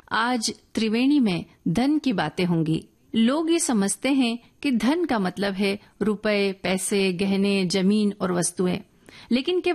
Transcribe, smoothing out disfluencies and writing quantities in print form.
आज त्रिवेणी में धन की बातें होंगी। लोग ये समझते हैं कि धन का मतलब है रुपए, पैसे, गहने, जमीन और वस्तुएं, लेकिन केवल